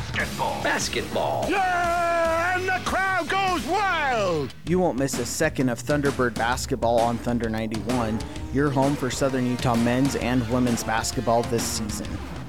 basketball. Basketball. Yeah, and the crowd goes wild. You won't miss a second of Thunderbird basketball on Thunder 91, your home for Southern Utah men's and women's basketball this season.